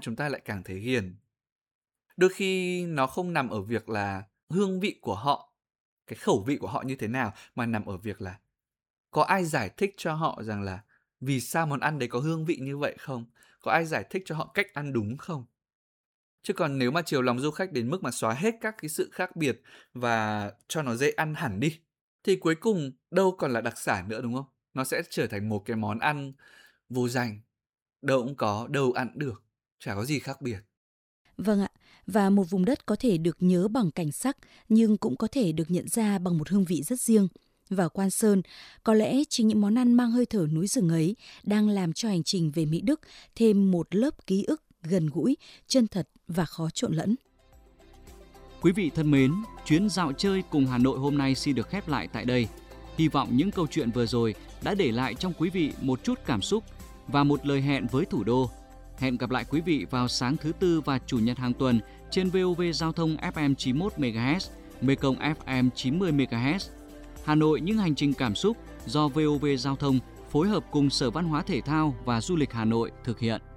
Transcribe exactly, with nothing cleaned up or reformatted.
chúng ta lại càng thấy ghiền. Đôi khi nó không nằm ở việc là hương vị của họ, cái khẩu vị của họ như thế nào, mà nằm ở việc là có ai giải thích cho họ rằng là vì sao món ăn đấy có hương vị như vậy không? Có ai giải thích cho họ cách ăn đúng không? Chứ còn nếu mà chiều lòng du khách đến mức mà xóa hết các cái sự khác biệt và cho nó dễ ăn hẳn đi, thì cuối cùng đâu còn là đặc sản nữa, đúng không? Nó sẽ trở thành một cái món ăn vô danh, đâu cũng có, đâu ăn cũng được, chả có gì khác biệt. Vâng ạ, và một vùng đất có thể được nhớ bằng cảnh sắc nhưng cũng có thể được nhận ra bằng một hương vị rất riêng. Và Quan Sơn, có lẽ chính những món ăn mang hơi thở núi rừng ấy đang làm cho hành trình về Mỹ Đức thêm một lớp ký ức gần gũi, chân thật và khó trộn lẫn. Quý vị thân mến, chuyến dạo chơi cùng Hà Nội hôm nay xin được khép lại tại đây. Hy vọng những câu chuyện vừa rồi đã để lại trong quý vị một chút cảm xúc và một lời hẹn với thủ đô. Hẹn gặp lại quý vị vào sáng thứ Tư và Chủ nhật hàng tuần trên vê o vê Giao thông ép em chín mươi mốt mê ga héc, Mekong ép em chín mươi mê ga héc. Hà Nội những hành trình cảm xúc do vê o vê Giao thông phối hợp cùng Sở Văn hóa Thể thao và Du lịch Hà Nội thực hiện.